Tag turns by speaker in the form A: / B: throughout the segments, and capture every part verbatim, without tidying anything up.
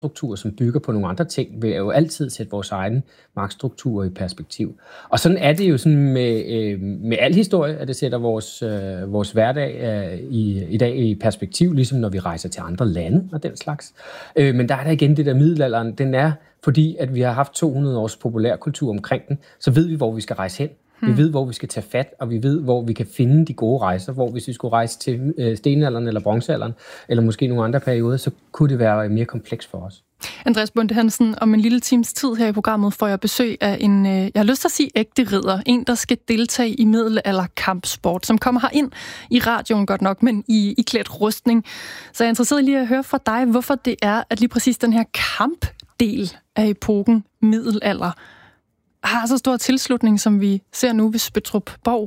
A: magtstrukturer, som bygger på nogle andre ting, vil jo altid sætte vores egne magtstrukturer i perspektiv. Og sådan er det jo sådan med, øh, med al historie, at det sætter vores, øh, vores hverdag øh, i, i dag i perspektiv, ligesom når vi rejser til andre lande og den slags. Øh, men der er der igen det der middelalderen, den er, fordi at vi har haft to hundrede års populærkultur omkring den, så ved vi, hvor vi skal rejse hen. Vi ved, hvor vi skal tage fat, og vi ved, hvor vi kan finde de gode rejser. Hvor hvis vi skulle rejse til øh, stenalderen eller bronzealderen, eller måske nogle andre perioder, så kunne det være mere kompleks for os.
B: Andreas Bonde Hansen, om en lille times tid her i programmet får jeg besøg af en, øh, jeg har lyst til at sige ægte ridder. En, der skal deltage i middelalder kampsport, som kommer her ind i radioen godt nok, men i, i klædt rustning. Så jeg er interesseret lige at høre fra dig, hvorfor det er, at lige præcis den her kampdel af epoken middelalder har så stor tilslutning, som vi ser nu ved Spøttrup Borg.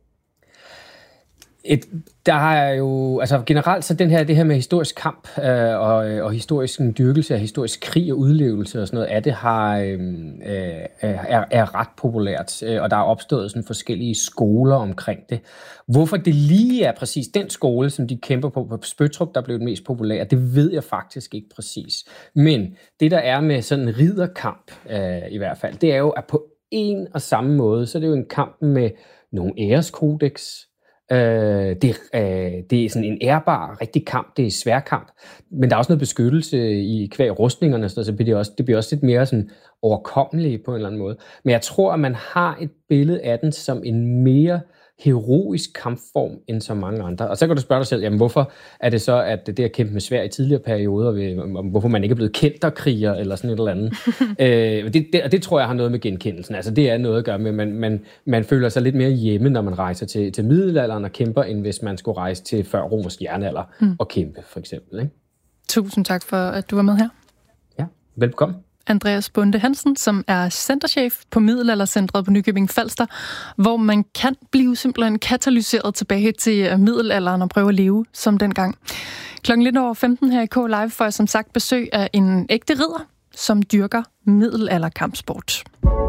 A: Et, der er jo, altså generelt så den her, det her med historisk kamp øh, og, og historisk en dyrkelse af historisk krig og udlevelse og sådan noget af det har, øh, er, er ret populært, og der er opstået sådan forskellige skoler omkring det. Hvorfor det lige er præcis den skole, som de kæmper på på Spøttrup, der blev den mest populære, det ved jeg faktisk ikke præcis. Men det der er med sådan en ridderkamp øh, i hvert fald, det er jo, at på en og samme måde, så er det jo en kamp med nogle æreskodex. Øh, det, øh, det er sådan en ærbar, rigtig kamp, det er svær kamp, men der er også noget beskyttelse i kvæg rustningerne, så det bliver også, det bliver også lidt mere sådan overkommeligt på en eller anden måde. Men jeg tror, at man har et billede af den som en mere heroisk kampform end så mange andre. Og så kan du spørge dig selv, jamen hvorfor er det så, at det at kæmpe med sværd i tidligere perioder, ved, hvorfor man ikke er blevet kælterkriger eller sådan et eller andet. øh, det, det, og det tror jeg har noget med genkendelsen. Altså det er noget at gøre med, at man, man, man føler sig lidt mere hjemme, når man rejser til, til middelalderen og kæmper, end hvis man skulle rejse til før romersk jernalder mm. og kæmpe, for eksempel. Ikke?
B: Tusind tak for, at du var med her.
A: Ja, velkommen.
B: Andreas Bonde Hansen, som er centerchef på Middelaldercentret på Nykøbing Falster, hvor man kan blive simpelthen katalyseret tilbage til middelalderen og prøve at leve som dengang. Klokken lidt over femten her i K Live får jeg som sagt besøg af en ægte ridder, som dyrker middelalderkampsport.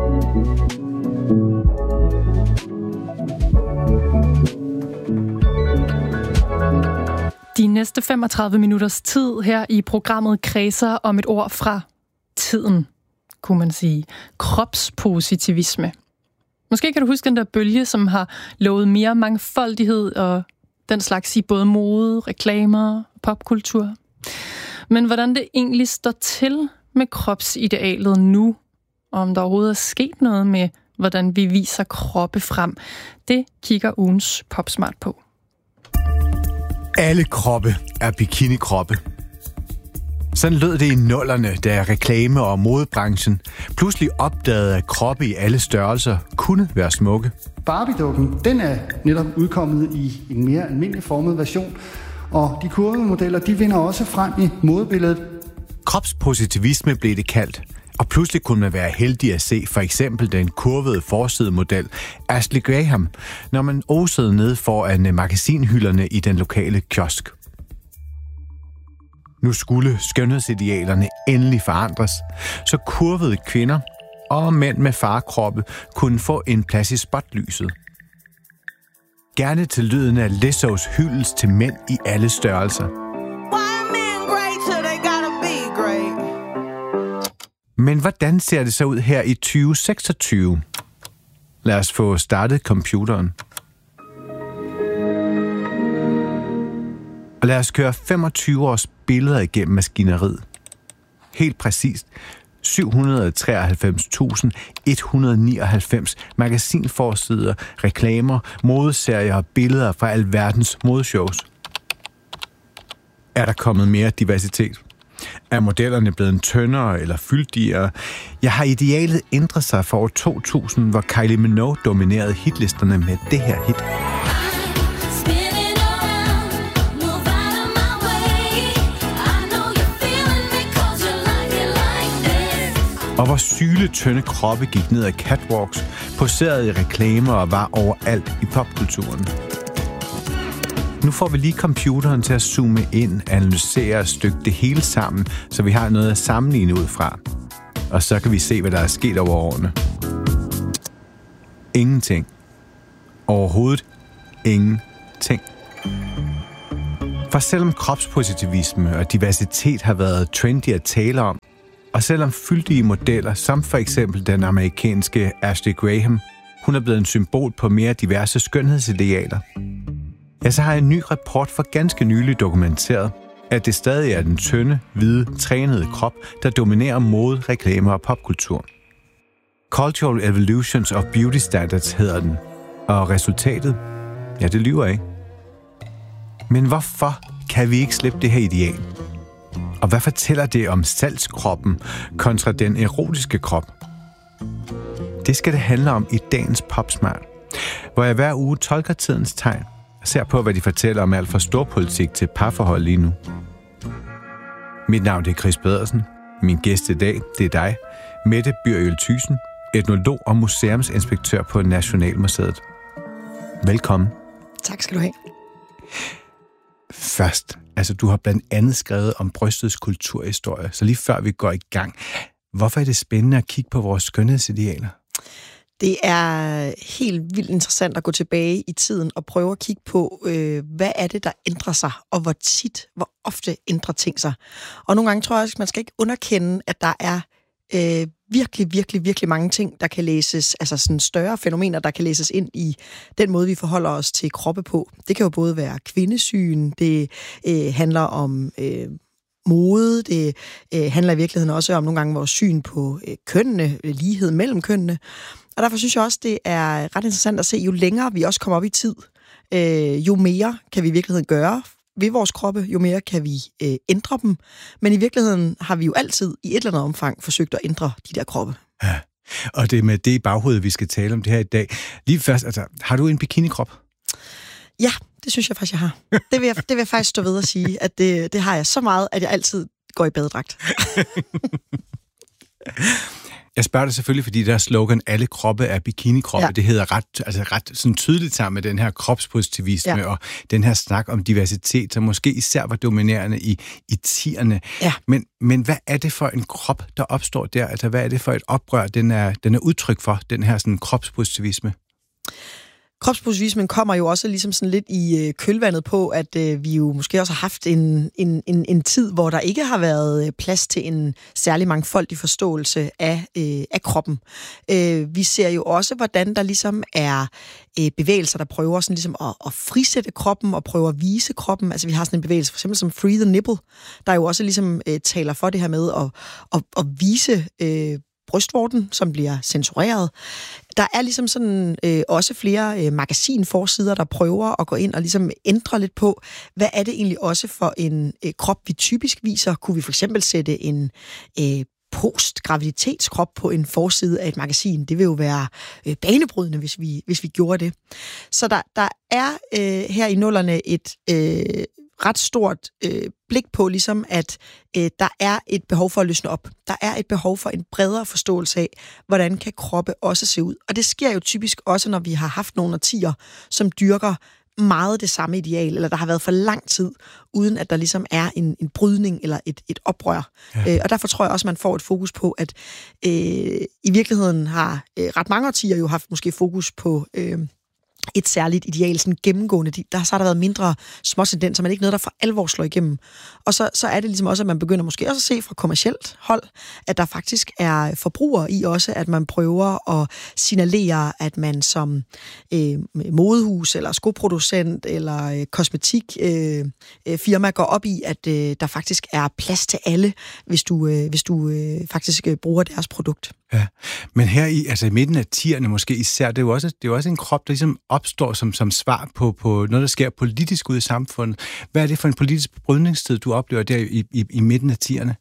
B: De næste femogtredive minutters tid her i programmet kredser om et ord fra tiden, kunne man sige. Kropspositivisme. Måske kan du huske den der bølge, som har lovet mere mangfoldighed og den slags i både mode, reklamer og popkultur. Men hvordan det egentlig står til med kropsidealet nu, og om der overhovedet er sket noget med, hvordan vi viser kroppe frem, det kigger ugens Popsmart på.
C: Alle kroppe er bikinikroppe. Sådan lød det i nullerne, da reklame- og modebranchen pludselig opdagede, at kroppe i alle størrelser kunne være smukke.
D: Barbie-dukken, den er netop udkommet i en mere almindelig formet version, og de kurvede modeller, de vinder også frem i modebilledet.
C: Kropspositivisme blev det kaldt, og pludselig kunne man være heldig at se for eksempel den kurvede forsidemodel Ashley Graham, når man osede ned foran magasinhylderne i den lokale kiosk. Nu skulle skønhedsidealerne endelig forandres, så kurvede kvinder og mænd med farkroppe kunne få en plads i spotlyset. Gerne til lyden af Lizzo's hyldest til mænd i alle størrelser. Men hvordan ser det så ud her i tyve seksogtyve? Lad os få startet computeren. Og lad os køre femogtyve års billeder igennem maskineriet. Helt præcist syv hundrede treoghalvfems tusind et hundrede nioghalvfems magasinforsider, reklamer, modeserier og billeder fra alverdens modeshows. Er der kommet mere diversitet? Er modellerne blevet tyndere eller fyldigere? Jeg har idealet ændret sig for år to tusind, hvor Kylie Minogue dominerede hitlisterne med det her hit. Og hvor syletynde kroppe gik ned ad catwalks, poserede i reklamer og var overalt i popkulturen. Nu får vi lige computeren til at zoome ind, analysere og stykke det hele sammen, så vi har noget at sammenligne ud fra. Og så kan vi se, hvad der er sket over årene. Ingenting. Overhovedet ingenting. For selvom kropspositivisme og diversitet har været trendy at tale om, og selvom fyldige modeller, som for eksempel den amerikanske Ashley Graham, hun er blevet en symbol på mere diverse skønhedsidealer, ja, så har en ny rapport for ganske nylig dokumenteret, at det stadig er den tynde, hvide, trænede krop, der dominerer mode, reklamer og popkultur. Cultural Evolutions of Beauty Standards hedder den, og resultatet, ja, det lyver ikke. Men hvorfor kan vi ikke slippe det her ideal? Og hvad fortæller det om salgskroppen kontra den erotiske krop? Det skal det handle om i dagens Popsmart, hvor jeg hver uge tolker tidens tegn og ser på, hvad de fortæller om alt fra storpolitik til parforhold lige nu. Mit navn er Chris Pedersen. Min gæst i dag, det er dig, Mette Byrjøl Thyssen, etnolog og museumsinspektør på Nationalmuseet. Velkommen.
B: Tak skal du have.
C: Først, altså du har blandt andet skrevet om brystets kulturhistorie, så lige før vi går i gang, hvorfor er det spændende at kigge på vores skønhedsidealer?
E: Det er helt vildt interessant at gå tilbage i tiden og prøve at kigge på, øh, hvad er det, der ændrer sig, og hvor tit, hvor ofte ændrer ting sig. Og nogle gange tror jeg også, at man skal ikke underkende, at der er øh, virkelig, virkelig, virkelig mange ting, der kan læses, altså sådan større fænomener, der kan læses ind i den måde, vi forholder os til kroppe på. Det kan jo både være kvindesyn, det øh, handler om øh, mode, det øh, handler i virkeligheden også om nogle gange vores syn på øh, kønnene, lighed mellem kønnene. Og derfor synes jeg også, det er ret interessant at se, jo længere vi også kommer op i tid, øh, jo mere kan vi i virkeligheden gøre ved vores kroppe, jo mere kan vi øh, ændre dem. Men i virkeligheden har vi jo altid i et eller andet omfang forsøgt at ændre de der kroppe.
C: Ja, og det er med det i baghovedet, vi skal tale om det her i dag. Lige først, altså, har du en bikinikrop?
E: Ja, det synes jeg faktisk, jeg har. Det vil jeg, det vil jeg faktisk stå ved at sige, at det, det har jeg så meget, at jeg altid går i badedragt.
C: Jeg spørger dig selvfølgelig, fordi der slogan, alle kroppe er bikinikroppe, ja. Det hedder ret, altså ret sådan tydeligt sammen med den her kropspositivisme ja. Og den her snak om diversitet, som måske især var dominerende i, i tierne.
E: Ja.
C: Men, men hvad er det for en krop, der opstår der? Altså hvad er det for et oprør, den er, den er udtryk for, den her sådan kropspositivisme?
E: Kropspositivismen kommer jo også ligesom sådan lidt i kølvandet på, at øh, vi jo måske også har haft en, en, en, en tid, hvor der ikke har været plads til en særlig mangfoldig forståelse af, øh, af kroppen. Øh, vi ser jo også, hvordan der ligesom er øh, bevægelser, der prøver sådan ligesom at, at frisætte kroppen og prøver at vise kroppen. Altså vi har sådan en bevægelse, for eksempel som Free the Nipple, der jo også ligesom øh, taler for det her med at, at, at vise øh, brystvorten, som bliver censureret. Der er ligesom sådan øh, også flere øh, magasinforsider, der prøver at gå ind og ligesom ændre lidt på, hvad er det egentlig også for en øh, krop, vi typisk viser. Kunne vi for eksempel sætte en øh, post-graviditetskrop på en forside af et magasin? Det vil jo være øh, banebrydende, hvis vi, hvis vi gjorde det. Så der, der er øh, her i nullerne et øh, ret stort øh, blik på, ligesom at øh, der er et behov for at løsne op. Der er et behov for en bredere forståelse af, hvordan kan kroppe også se ud. Og det sker jo typisk også, når vi har haft nogle årtier, som dyrker meget det samme ideal, eller der har været for lang tid, uden at der ligesom er en, en brydning eller et, et oprør. Ja. Øh, og derfor tror jeg også, man får et fokus på, at øh, i virkeligheden har øh, ret mange årtier jo haft måske fokus på Øh, et særligt ideal, sådan gennemgående. Der, så har der været mindre små tendenser, men ikke noget, der for alvor slår igennem. Og så, så er det ligesom også, at man begynder måske også at se fra kommercielt hold, at der faktisk er forbrugere i også, at man prøver at signalere, at man som øh, modehus, eller skoproducent, eller øh, kosmetikfirma øh, går op i, at øh, der faktisk er plads til alle, hvis du, øh, hvis du øh, faktisk øh, bruger deres produkt.
C: Ja, men her i, altså i midten af tierne måske især, det er jo også, det er jo også en krop, der ligesom opstår som, som svar på, på noget, der sker politisk ude i samfundet. Hvad er det for en politisk brydningstid, du oplever der i, i, i midten af tierne?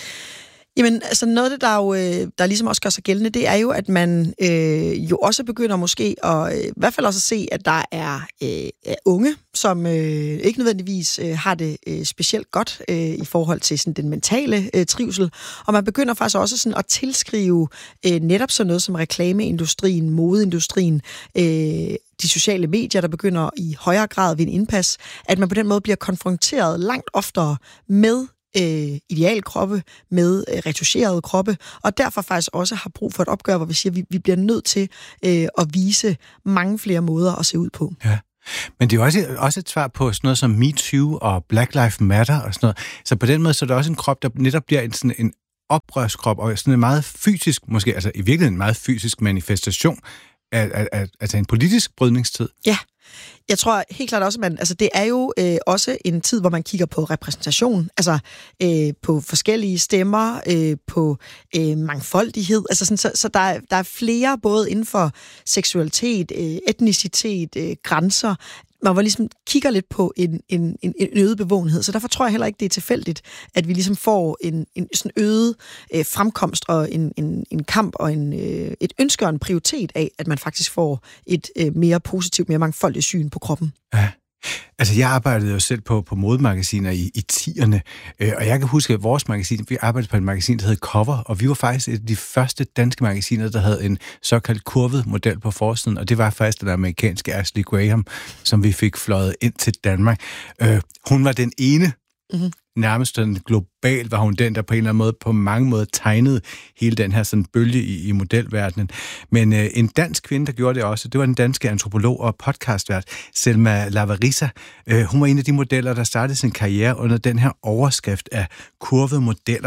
E: Jamen, altså noget af det, der, jo, der ligesom også gør sig gældende, det er jo, at man øh, jo også begynder måske at, øh, i hvert fald også at se, at der er øh, unge, som øh, ikke nødvendigvis øh, har det øh, specielt godt øh, i forhold til sådan, den mentale øh, trivsel. Og man begynder faktisk også sådan at tilskrive øh, netop sådan noget som reklameindustrien, modeindustrien, øh, de sociale medier, der begynder i højere grad ved en indpas, at man på den måde bliver konfronteret langt oftere med Øh, idealkroppe, med øh, retuscherede kroppe, og derfor faktisk også har brug for et opgør, hvor vi siger, at vi, vi bliver nødt til øh, at vise mange flere måder at se ud på.
C: Ja. Men det er jo også, også et svar på sådan noget som MeToo og Black Lives Matter og sådan noget. Så på den måde, så er det også en krop, der netop bliver en, sådan en oprørskrop, og sådan en meget fysisk, måske altså i virkeligheden en meget fysisk manifestation af, af, af, af en politisk brydningstid.
E: Ja. Jeg tror helt klart også, at man, altså det er jo øh, også en tid, hvor man kigger på repræsentation, altså øh, på forskellige stemmer, øh, på øh, mangfoldighed. Altså sådan, så så der, er, der er flere, både inden for seksualitet, øh, etnicitet, øh, grænser. Man var ligesom kigger lidt på en, en, en øget bevågenhed, så derfor tror jeg heller ikke, det er tilfældigt, at vi ligesom får en, en sådan øget øh, fremkomst og en, en, en kamp og en, øh, et ønske og en prioritet af, at man faktisk får et øh, mere positivt, mere mangfoldigt syn på kroppen.
C: Ja. Altså, jeg arbejdede jo selv på, på modemagasiner i, i tierne, øh, og jeg kan huske, at vores magasin, vi arbejdede på et magasin, der hed Cover, og vi var faktisk et af de første danske magasiner, der havde en såkaldt kurvet model på forsiden, og det var faktisk den amerikanske Ashley Graham, som vi fik fløjet ind til Danmark. Øh, hun var den ene, mm-hmm. nærmest den global var hun den, der på en eller anden måde, på mange måder tegnede hele den her sådan bølge i, i modelverdenen. Men øh, en dansk kvinde, der gjorde det også, det var den danske antropolog og podcastvært, Selma Lavarissa. Øh, hun var en af de modeller, der startede sin karriere under den her overskrift af kurvede modeller.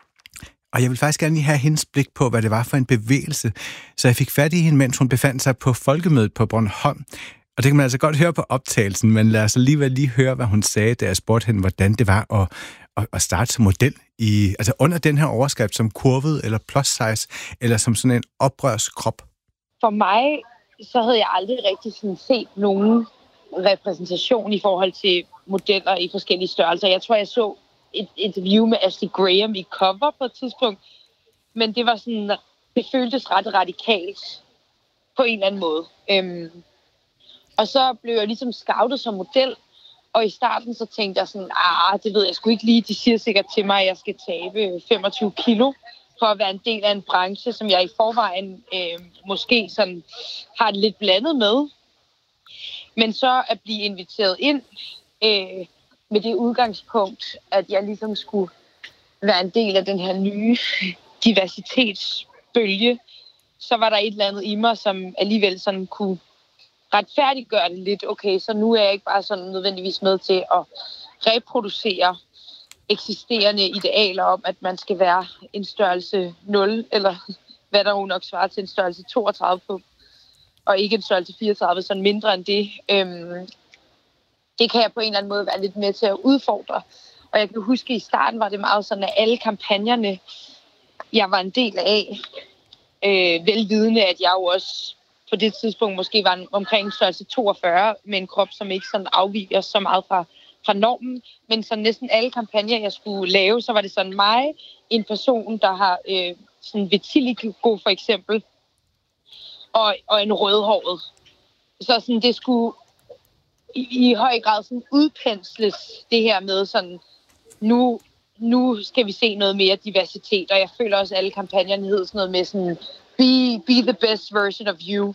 C: Og jeg vil faktisk gerne lige have hendes blik på, hvad det var for en bevægelse. Så jeg fik fat i hende, mens hun befandt sig på Folkemødet på Bornholm. Og det kan man altså godt høre på optagelsen, men lad os alligevel lige høre, hvad hun sagde, da jeg spurgte hende, hvordan det var at, at, at starte som model i, altså under den her overskrift som kurvet eller plus size, eller som sådan en oprørskrop.
F: For mig, så havde jeg aldrig rigtig sådan set nogen repræsentation i forhold til modeller i forskellige størrelser. Jeg tror, jeg så et interview med Ashley Graham i Cover på et tidspunkt, men det var sådan, det føltes ret radikalt på en eller anden måde. Øhm, Og så blev jeg ligesom scoutet som model, og i starten så tænkte jeg sådan, ah, det ved jeg sgu ikke lige, de siger sikkert til mig, at jeg skal tabe femogtyve kilo for at være en del af en branche, som jeg i forvejen øh, måske sådan har det lidt blandet med. Men så at blive inviteret ind øh, med det udgangspunkt, at jeg ligesom skulle være en del af den her nye diversitetsbølge, så var der et eller andet i mig, som alligevel sådan kunne retfærdiggøre det lidt. Okay, så nu er jeg ikke bare sådan nødvendigvis med til at reproducere eksisterende idealer om, at man skal være en størrelse nul, eller hvad der jo nok svarer til en størrelse toogtredive på, og ikke en størrelse fireogtredive, sådan mindre end det. Øhm, det kan jeg på en eller anden måde være lidt med til at udfordre. Og jeg kan huske, at i starten var det meget sådan, at alle kampagnerne, jeg var en del af, øh, velvidende, at jeg jo også på det tidspunkt måske var omkring en størrelse toogfyrre, med en krop, som ikke sådan afviger så meget fra, fra normen. Men så næsten alle kampagner, jeg skulle lave, så var det sådan mig, en person, der har øh, sådan vitiligo for eksempel, og, og en rødhåret. Så sådan, det skulle i, i høj grad sådan udpensles, det her med sådan, nu, nu skal vi se noget mere diversitet, og jeg føler også, at alle kampagnerne hed sådan noget med sådan, Be, be the best version of you.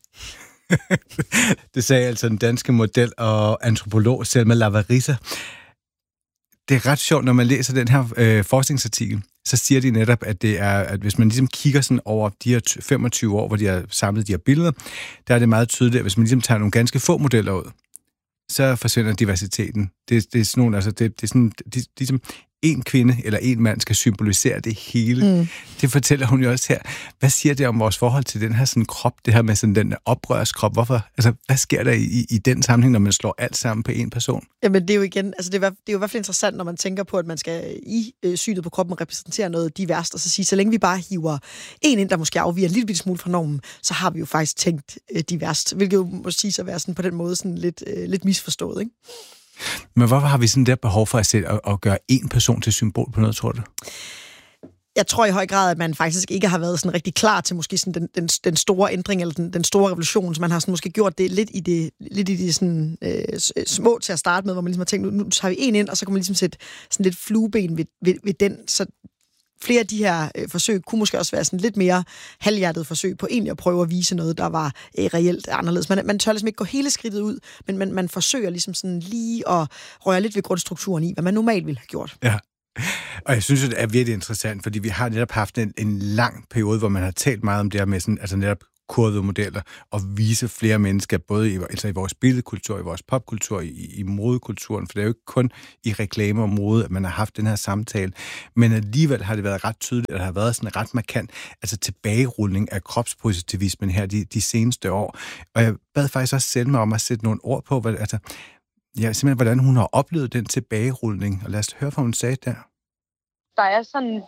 C: Det sagde altså den danske model og antropolog Selma Lavarissa. Det er ret sjovt, når man læser den her øh, forskningsartikel, så siger de netop, at det er, at hvis man ligesom kigger sådan over de her femogtyve år, hvor de har samlet de her billeder, der er det meget tydeligt, at hvis man ligesom tager nogle ganske få modeller ud, så forsvinder diversiteten. Det, det er sådan nogle, altså det, det er sådan, de, ligesom en kvinde eller en mand skal symbolisere det hele. Mm. Det fortæller hun jo også her. Hvad siger det om vores forhold til den her sådan krop, det her med sådan den oprørskrop? Hvorfor? Altså, hvad sker der i, i den sammenhæng, når man slår alt sammen på en person?
E: Jamen, det er jo igen, altså det er, det er jo i hvert fald interessant, når man tænker på, at man skal i øh, synet på kroppen repræsentere noget diverst, og så sige, så længe vi bare hiver en ind, der måske afviger en lille smule fra normen, så har vi jo faktisk tænkt øh, diverst, hvilket jo må sige sig være sådan på den måde sådan lidt, øh, lidt misforstået, ikke?
C: Men hvorfor har vi sådan der behov for at, sætte, at, at gøre en person til symbol på noget, tror du?
E: Jeg tror i høj grad, at man faktisk ikke har været sådan rigtig klar til måske sådan den, den, den store ændring, eller den, den store revolution, så man har sådan måske gjort det lidt i det, lidt i det sådan, øh, små til at starte med, hvor man ligesom har tænkt, nu, nu tager vi en ind, og så kan man ligesom sætte sådan lidt flueben ved, ved, ved den, så flere af de her øh, forsøg kunne måske også være sådan lidt mere halvhjertet forsøg på egentlig at prøve at vise noget, der var øh, reelt anderledes. Man, man tør ligesom ikke gå hele skridtet ud, men man, man forsøger ligesom sådan lige at røre lidt ved grundstrukturen i, hvad man normalt ville have gjort.
C: Ja, og jeg synes, det er virkelig interessant, fordi vi har netop haft en, en lang periode, hvor man har talt meget om det her med sådan, altså netop kurvemodeller og vise flere mennesker, både i, altså i vores billedkultur, i vores popkultur, i, i modekulturen, for det er jo ikke kun i reklamer og mode, at man har haft den her samtale, men alligevel har det været ret tydeligt, at der har været sådan ret markant, altså tilbagerulning af kropspositivismen her de, de seneste år. Og jeg bad faktisk også Selma om at sætte nogle ord på, hvad, altså, ja, simpelthen, hvordan hun har oplevet den tilbagerulning, og lad os høre, hvad hun sagde der.
F: Der er sådan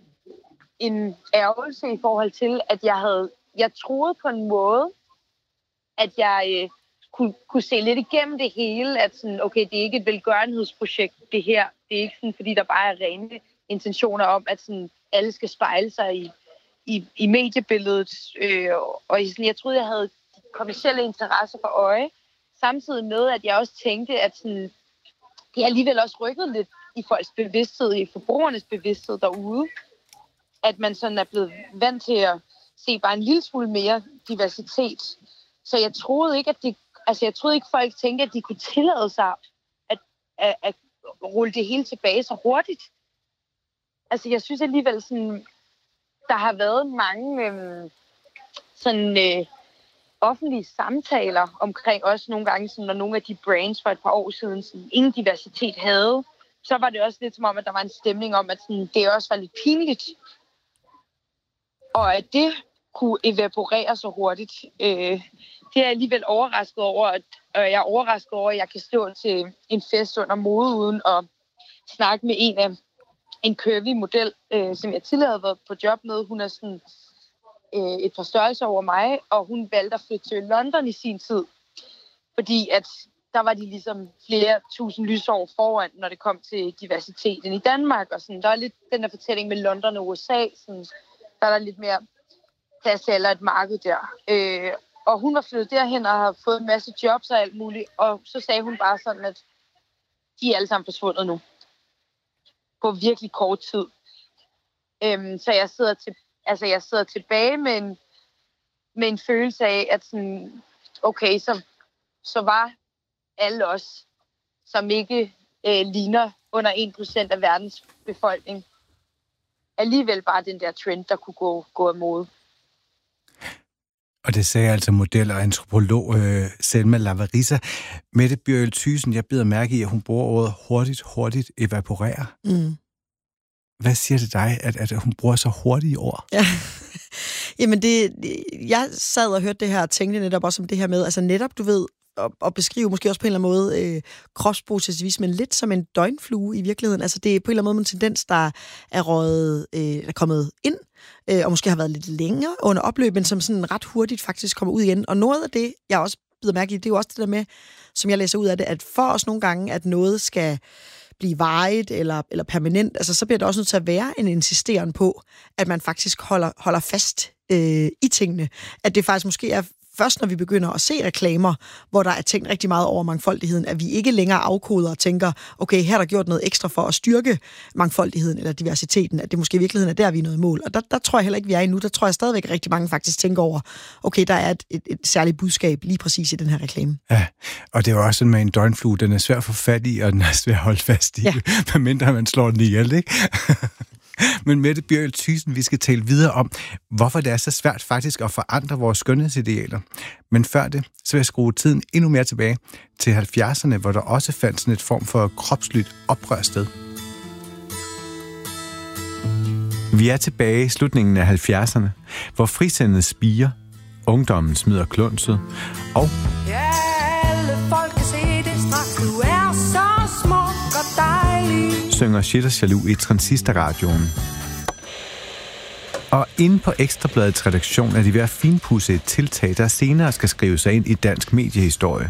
F: en ærgelse i forhold til, at jeg havde, jeg troede på en måde, at jeg øh, kunne, kunne se lidt igennem det hele, at sådan, okay, det er ikke et velgørenhedsprojekt, det her. Det er ikke sådan, fordi der bare er rene intentioner om, at sådan, alle skal spejle sig i, i, i mediebilledet. Øh, og sådan, jeg troede, jeg havde kommercielle interesser for øje, samtidig med, at jeg også tænkte, at sådan, det er alligevel også rykket lidt i folks bevidsthed, i forbrugernes bevidsthed derude. At man sådan er blevet vant til at se bare en lille smule mere diversitet. Så jeg troede ikke, at det, altså jeg troede ikke, folk tænkte, at de kunne tillade sig at, at, at rulle det hele tilbage så hurtigt. Altså jeg synes alligevel sådan, der har været mange øhm, sådan øh, offentlige samtaler omkring også nogle gange, sådan, når nogle af de brands for et par år siden sådan, ingen diversitet havde, så var det også lidt som om, at der var en stemning om, at sådan, det også var lidt pinligt. Og at det kunne evaporere så hurtigt, øh, det er jeg alligevel overrasket over. At, og jeg er overrasket over, at jeg kan stå til en fest under mode uden at snakke med en af en curvy model, øh, som jeg tidligere havde været på job med. Hun er sådan øh, et par størrelser over mig, og hun valgte at flytte til London i sin tid. Fordi at der var de ligesom flere tusind lysår foran, når det kom til diversiteten i Danmark. Og sådan, der er lidt den der fortælling med London og U S A, sådan, der er der lidt mere plads til eller et marked der. Øh, og hun var flyttet derhen og har fået en masse jobs og alt muligt. Og så sagde hun bare sådan, at de er alle sammen forsvundet nu. På virkelig kort tid. Øhm, så jeg sidder, til, altså jeg sidder tilbage med en, med en følelse af, at sådan, okay, så, så var alle os, som ikke øh, ligner under en procent af verdens befolkning, alligevel bare den der trend, der kunne gå, gå imod.
C: Og det sagde altså model og antropolog øh, Selma Lavarissa. Mette Bjørl Thyssen, jeg bider mærke i, at hun bruger ordet hurtigt, hurtigt evaporere. Mm. Hvad siger det dig, at, at hun bruger så hurtige ord?
E: Ja. Jamen, det, jeg sad og hørte det her og tænkte netop også om det her med, altså netop, du ved, at, at beskrive måske også på en eller anden måde øh, kropspositivismen lidt som en døgnflue i virkeligheden. Altså det er på en eller anden måde en tendens, der er røget, øh, der er kommet ind, øh, og måske har været lidt længere under opløb, men som sådan ret hurtigt faktisk kommer ud igen. Og noget af det, jeg også bider mærke i, det er jo også det der med, som jeg læser ud af det, at for os nogle gange, at noget skal blive varigt eller, eller permanent, altså så bliver det også nødt til at være en insisteren på, at man faktisk holder, holder fast øh, i tingene. At det faktisk måske er først, når vi begynder at se reklamer, hvor der er tænkt rigtig meget over mangfoldigheden, at vi ikke længere afkoder og tænker, okay, her er der gjort noget ekstra for at styrke mangfoldigheden eller diversiteten, at det måske i virkeligheden er der, vi er nået i mål. Og der, der tror jeg heller ikke, vi er endnu. Der tror jeg stadigvæk rigtig mange faktisk tænker over, okay, der er et, et, et særligt budskab lige præcis i den her reklame.
C: Ja, og det er jo også sådan med en døgnflue, den er svær at få fat i, og den er svær at holde fast i, ja. Medmindre man slår den ihjel, ikke? Men Mette Bjørl Thyssen, vi skal tale videre om, hvorfor det er så svært faktisk at forandre vores skønhedsidealer. Men før det, så vil jeg skrue tiden endnu mere tilbage til halvfjerdserne, hvor der også fandt sådan et form for kropsligt oprør sted. Vi er tilbage i slutningen af halvfjerdserne, hvor frisindet spiger, ungdommen smider klunset, og
G: ja, alle folk kan se det straks, du er så smuk og dejlig,
C: synger Shit og Jaloux i Transistorradioen. Og inde på Ekstrabladets redaktion er de ved at finpudse et tiltag, der senere skal skrive sig ind i dansk mediehistorie.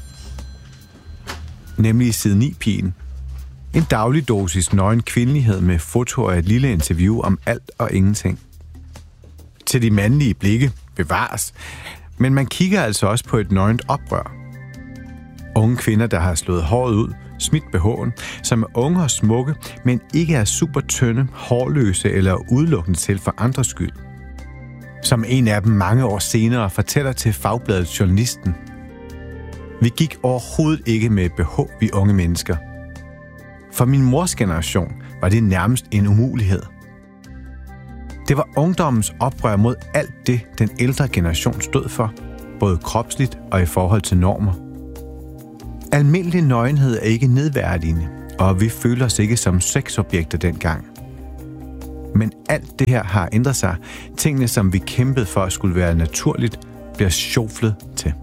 C: Nemlig side ni-pigen. En daglig dosis nøgen kvindelighed med fotoer af et lille interview om alt og ingenting. Til de mandlige blikke bevares, men man kigger altså også på et nøgent oprør. Unge kvinder, der har slået håret ud, smidt B H'en, som er unge og smukke, men ikke er super tynde, hårløse eller udelukkende til for andres skyld. Som en af dem mange år senere fortæller til Fagbladet Journalisten. Vi gik overhovedet ikke med B H, vi unge mennesker. For min mors generation var det nærmest en umulighed. Det var ungdommens oprør mod alt det, den ældre generation stod for, både kropsligt og i forhold til normer. Almindelig nøgenhed er ikke nedværdigende, og vi føler os ikke som sexobjekter dengang. Men alt det her har ændret sig. Tingene, som vi kæmpede for at skulle være naturligt, bliver sjoflet til.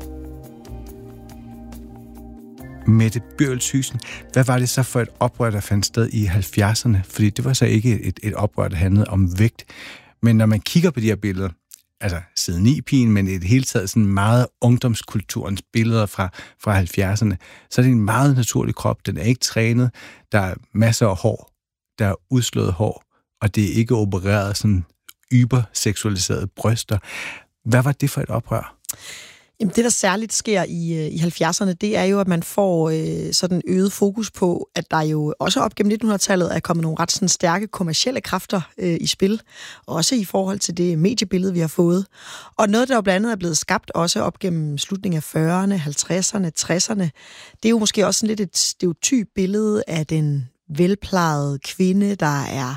C: Mette Bjørlshysen, hvad var det så for et oprør, der fandt sted i halvfjerdserne? Fordi det var så ikke et, et oprør, der handlede om vægt. Men når man kigger på de her billeder, altså siden ni-pigen, men i det hele taget sådan meget ungdomskulturens billeder fra, fra halvfjerdserne, så er det en meget naturlig krop. Den er ikke trænet. Der er masser af hår. Der er udslået hår. Og det er ikke opereret sådan yberseksualiserede bryster. Hvad var det for et oprør?
E: Jamen, det, der særligt sker i, i halvfjerdserne, det er jo, at man får øh, sådan øget fokus på, at der jo også op gennem nitten hundrede-tallet er kommet nogle ret sådan stærke kommercielle kræfter øh, i spil, også i forhold til det mediebillede, vi har fået. Og noget, der jo blandt andet er blevet skabt også op gennem slutningen af fyrrerne, halvtredserne, tresserne, det er jo måske også sådan lidt et stereotyp billede af den velplejede kvinde, der er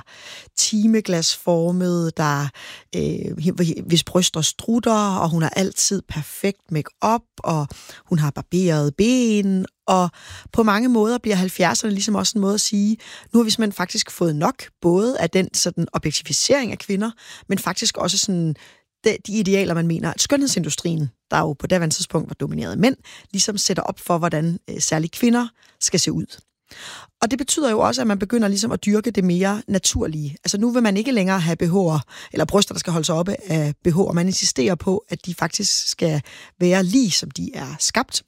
E: timeglasformet, der øh, hvis bryster strutter, og hun har altid perfekt make-up, og hun har barberet ben, og på mange måder bliver halvfjerdserne ligesom også en måde at sige, nu har vi simpelthen faktisk fået nok, både af den sådan objektificering af kvinder, men faktisk også sådan de, de idealer, man mener, at skønhedsindustrien, der jo på daværende tidspunkt var domineret af mænd, ligesom sætter op for, hvordan øh, særligt kvinder skal se ud. Og det betyder jo også, at man begynder ligesom at dyrke det mere naturlige. Altså nu vil man ikke længere have B H'er, eller bryster, der skal holde sig oppe af B H'er. Man insisterer på, at de faktisk skal være lige, som de er skabt.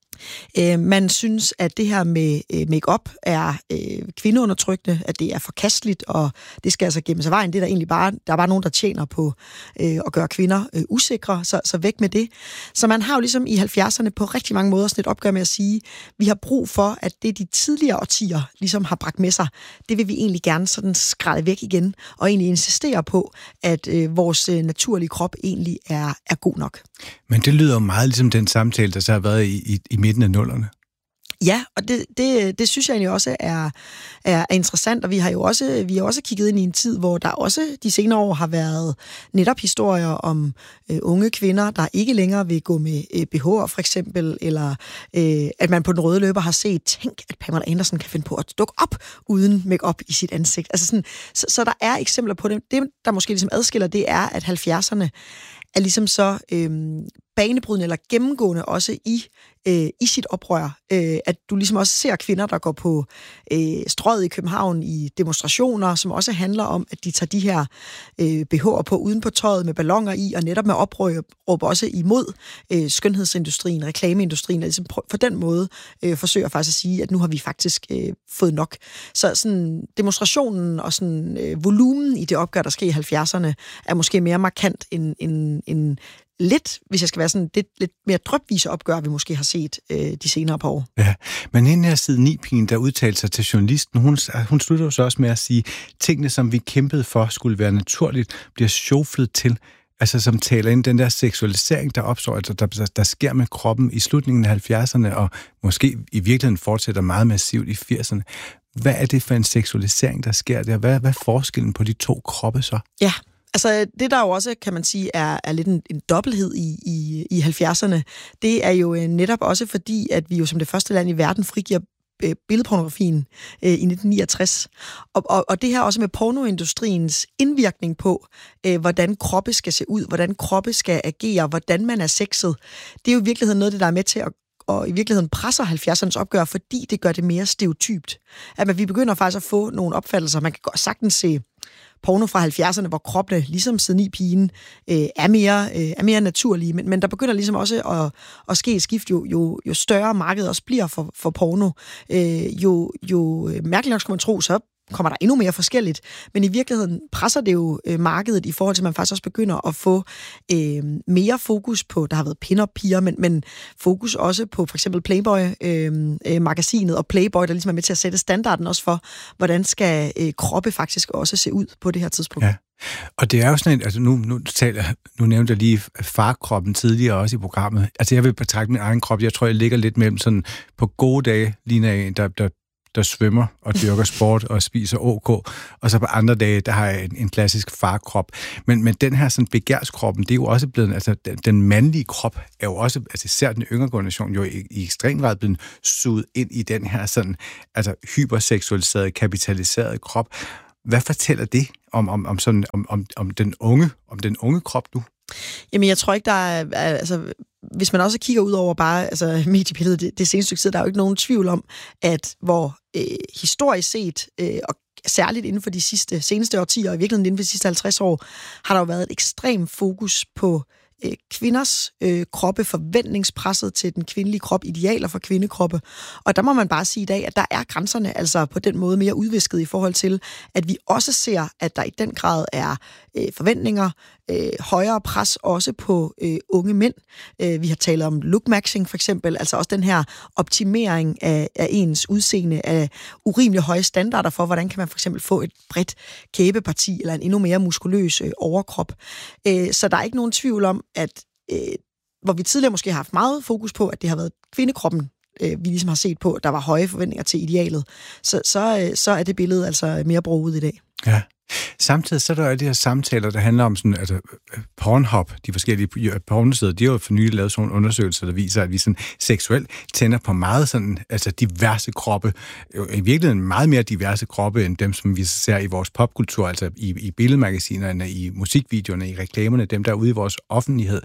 E: Øh, man synes, at det her med øh, make-up er øh, kvindeundertrykkende, at det er forkasteligt, og det skal altså gemme sig vejen. Det er der egentlig bare, der er bare nogen, der tjener på øh, at gøre kvinder øh, usikre, så, så væk med det. Så man har jo ligesom i halvfjerdserne på rigtig mange måder sådan et opgør med at sige, vi har brug for, at det de tidligere årtier ligesom har bragt med sig, det vil vi egentlig gerne sådan skrælle væk igen, og egentlig insistere på, at øh, vores øh, naturlige krop egentlig er, er god nok.
C: Men det lyder meget ligesom den samtale, der så har været i, i, i midten af nullerne.
E: Ja, og det, det, det synes jeg egentlig også er, er, er interessant, og vi har jo også, vi har også kigget ind i en tid, hvor der også de senere år har været netop historier om øh, unge kvinder, der ikke længere vil gå med øh, B H'er for eksempel, eller øh, at man på den røde løber har set, tænk, at Pamela Anderson kan finde på at dukke op uden make-up i sit ansigt. Altså sådan, så, så der er eksempler på det. Det, der måske ligesom adskiller, det er, at halvfjerdserne er ligesom så øh, banebrydende eller gennemgående også i, øh, i sit oprør. Øh, at du ligesom også ser kvinder, der går på øh, strøget i København i demonstrationer, som også handler om, at de tager de her øh, B H'er på uden på tøjet med ballonger i, og netop med oprør også imod øh, skønhedsindustrien, reklameindustrien, og ligesom på den måde øh, forsøger faktisk at sige, at nu har vi faktisk øh, fået nok. Så sådan demonstrationen og sådan øh, volumen i det opgør, der sker i halvfjerdserne, er måske mere markant end, end, end lidt, hvis jeg skal være sådan lidt, lidt mere drypvise opgør, vi måske har set øh, de senere par år. Ja,
C: men hende her side ni-pigen, der udtalte sig til journalisten, hun, hun slutter jo så også med at sige, tingene, som vi kæmpede for, skulle være naturligt, bliver sjoflet til, altså som taler ind den der seksualisering, der opstår, altså der, der, der sker med kroppen i slutningen af halvfjerdserne, og måske i virkeligheden fortsætter meget massivt i firserne. Hvad er det for en seksualisering, der sker der? Hvad, hvad er forskellen på de to kroppe så?
E: Ja, altså det der jo også, kan man sige, er, er lidt en, en dobbelthed i, i, i halvfjerdserne, det er jo netop også fordi, at vi jo som det første land i verden frigiver billedpornografien øh, i nitten niogtres. Og, og, og det her også med pornoindustriens indvirkning på, øh, hvordan kroppe skal se ud, hvordan kroppe skal agere, hvordan man er sexet, det er jo i virkeligheden noget, det der er med til at og i virkeligheden presser halvfjerdsernes opgør, fordi det gør det mere stereotypt. At man, vi begynder faktisk at få nogle opfattelser. Man kan sagtens se porno fra halvfjerdserne, hvor kroppene, ligesom siden ni-pigen, øh, er, mere, øh, er mere naturlige. Men, men der begynder ligesom også at, at ske et skift, jo, jo, jo større markedet også bliver for, for porno. Øh, jo, jo mærkeligt nok skulle man tro, så kommer der endnu mere forskelligt. Men i virkeligheden presser det jo øh, markedet i forhold til, at man faktisk også begynder at få øh, mere fokus på, der har været pin-up-piger, men, men fokus også på for eksempel Playboy-magasinet øh, og Playboy, der ligesom er med til at sætte standarden også for, hvordan skal øh, kroppe faktisk også se ud på det her tidspunkt. Ja.
C: Og det er jo sådan en, altså nu, nu, taler, nu nævnte jeg lige farkroppen tidligere også i programmet. Altså jeg vil betragte min egen krop, jeg tror, jeg ligger lidt mellem sådan, på gode dage, ligner en, der, der der svømmer og dyrker sport og spiser OK, og så på andre dage, der har jeg en, en klassisk farkrop. Men, men den her sådan begærskroppen, det er jo også blevet, altså den, den mandlige krop er jo også, altså især den yngre generation, jo i, i ekstrem grad blevet suget ind i den her sådan, altså hyperseksualiserede, kapitaliserede krop. Hvad fortæller det om, om, om, sådan, om, om, om, den unge, om den unge krop nu?
E: Jamen, jeg tror ikke, der er... Altså, hvis man også kigger ud over bare altså, mediebilledet det, det seneste stykke tid, der er jo ikke nogen tvivl om, at hvor øh, historisk set, øh, og særligt inden for de sidste, seneste årtier, og i virkeligheden inden for de sidste halvtreds år, har der jo været et ekstremt fokus på øh, kvinders øh, kroppe, forventningspresset til den kvindelige krop, idealer for kvindekroppe. Og der må man bare sige i dag, at der er grænserne altså på den måde mere udvisket i forhold til, at vi også ser, at der i den grad er øh, forventninger, øh, højere pres også på øh, unge mænd. Øh, vi har talt om look-matching for eksempel, altså også den her optimering af, af ens udseende, af urimelig høje standarder for, hvordan kan man for eksempel få et bredt kæbeparti eller en endnu mere muskuløs øh, overkrop. Øh, så der er ikke nogen tvivl om, at øh, hvor vi tidligere måske har haft meget fokus på, at det har været kvindekroppen, øh, vi ligesom har set på, at der var høje forventninger til idealet, så, så, øh, så er det billede altså mere broget i dag.
C: Ja. Samtidig så er der jo de her samtaler, der handler om sådan, altså Pornhub, de forskellige pornosider, de har jo for nylig lavet sådan nogle undersøgelser, der viser, at vi sådan seksuelt tænder på meget sådan, altså diverse kroppe, i virkeligheden meget mere diverse kroppe, end dem, som vi ser i vores popkultur, altså i, i billedmagasinerne, i musikvideoerne, i reklamerne, dem der er ude i vores offentlighed.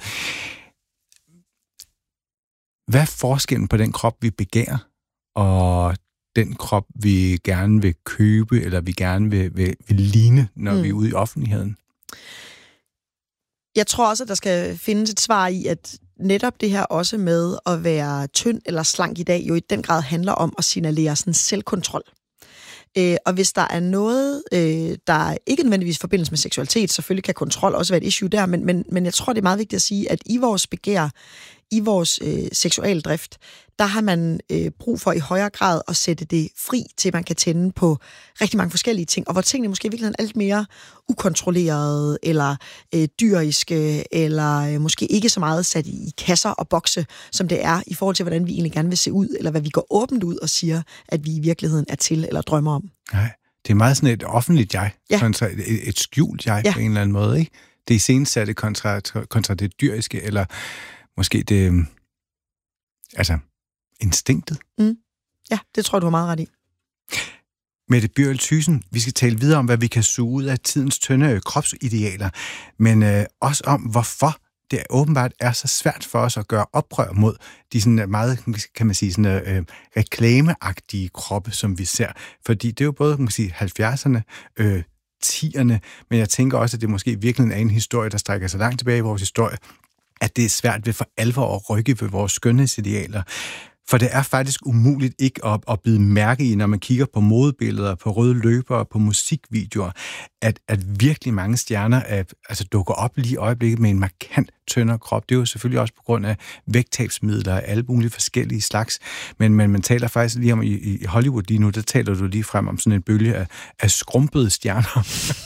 C: Hvad er forskellen på den krop, vi begærer, og den krop, vi gerne vil købe, eller vi gerne vil, vil, vil ligne, når mm. vi er ude i offentligheden?
E: Jeg tror også, at der skal findes et svar i, at netop det her også med at være tynd eller slank i dag, jo i den grad handler om at signalere sådan selvkontrol. Øh, og hvis der er noget, øh, der ikke nødvendigvis forbindes med seksualitet, selvfølgelig kan kontrol også være et issue der, men, men, men jeg tror, det er meget vigtigt at sige, at i vores begær, i vores øh, seksualdrift, der har man øh, brug for i højere grad at sætte det fri, til man kan tænde på rigtig mange forskellige ting, og hvor tingene måske i virkeligheden er alt mere ukontrollerede, eller øh, dyriske, eller øh, måske ikke så meget sat i kasser og bokse, som det er, i forhold til, hvordan vi egentlig gerne vil se ud, eller hvad vi går åbent ud og siger, at vi i virkeligheden er til, eller drømmer om.
C: Nej, det er meget sådan et offentligt jeg,
E: ja.
C: kontra et, et skjult jeg ja. På en eller anden måde, ikke? Det er iscenesatte kontra, kontra det dyriske, eller måske det, altså, instinktet.
E: Mm. Ja, det tror jeg, du har meget ret i.
C: Mette Bjørl Thyssen, vi skal tale videre om, hvad vi kan suge ud af tidens tynde kropsidealer, men øh, også om, hvorfor det åbenbart er så svært for os at gøre oprør mod de sådan meget, kan man sige, sådan øh, reklameagtige kroppe, som vi ser. Fordi det er jo både, kan man sige, halvfjerdserne, øh, tierne, men jeg tænker også, at det måske virkelig er en historie, der strækker sig langt tilbage i vores historie, at det er svært ved for alvor at rykke ved vores skønhedsidealer. For det er faktisk umuligt ikke at, at bide mærke i, når man kigger på modebilleder, på røde løbere, på musikvideoer, at, at virkelig mange stjerner er, altså dukker op lige i øjeblikket med en markant tyndere krop. Det er jo selvfølgelig også på grund af vægttabsmidler og alle mulige forskellige slags. Men, men man taler faktisk lige om i, i Hollywood lige nu, der taler du lige frem om sådan en bølge af, af skrumpede stjerner.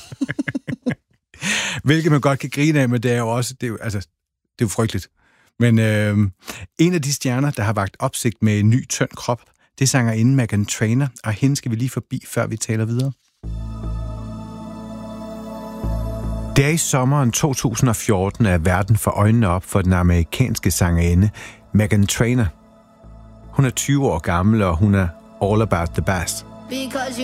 C: Hvilket man godt kan grine af, men det er jo også, det er jo, altså, det er jo frygteligt. Men øh, en af de stjerner, der har vakt opsigt med en ny tynd krop, det er sangerinden Meghan Trainor, og hende skal vi lige forbi, før vi taler videre. Det er i sommeren to tusind og fjorten, at verden får øjnene op for den amerikanske sangerinde Meghan Trainor. Hun er tyve år gammel, og hun er all about the bass. Because